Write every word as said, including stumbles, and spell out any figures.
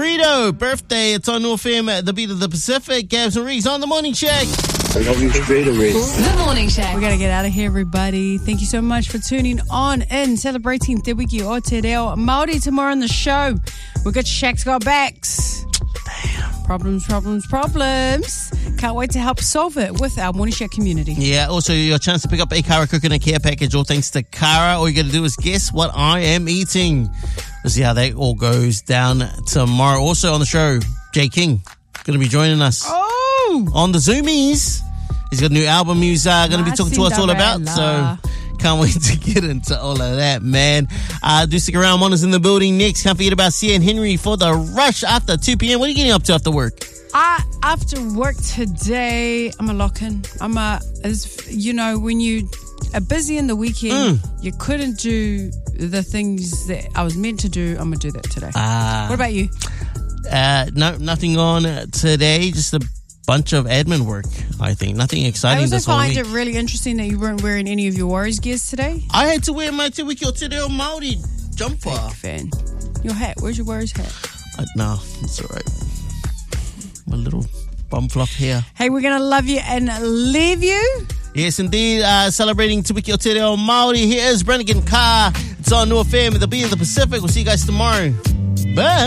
Frito, birthday. It's on North F M at the beat of the Pacific. Gabs and Reese on the Morning Check. I love you straight away. The Morning Check. We got to get out of here, everybody. Thank you so much for tuning on in, celebrating Te Wiki o Te Reo Māori. Tomorrow on the show, we got Shaq's Got Backs. Damn. Problems, problems, problems. Can't wait to help solve it with our Morning Check community. Yeah, also your chance to pick up a Kara coconut care package, all thanks to Kara. All you got to do is guess what I am eating. We'll see how that all goes down tomorrow. Also on the show, Jay King going to be joining us. Oh! On the Zoomies. He's got a new album he's uh, going to be talking to us all about. So can't wait to get into all of that, man. Uh, do stick around. Mona's in the building next. Can't forget about Sia and Henry for the rush after two p.m. What are you getting up to after work? I, after work today, I'm a lock-in. I'm a, as you know, when you are busy in the weekend, mm. you couldn't do the things that I was meant to do. I'm going to do that today. Uh, what about you? Uh, no, nothing on today. Just a bunch of admin work, I think. Nothing exciting. I also this whole find week. it really interesting that you weren't wearing any of your Warriors gears today. I had to wear my Te Wiki o Te Reo Māori jumper. Big fan. Your hat. Where's your Warriors hat? Uh, no, it's all right. My little bum fluff here. Hey, we're going to love you and leave you. Yes, indeed. Uh, celebrating Te Wiki o Te Reo Māori. Here is Brannigan Carr. It's on North F M at the beat of the Pacific. We'll see you guys tomorrow. Bye.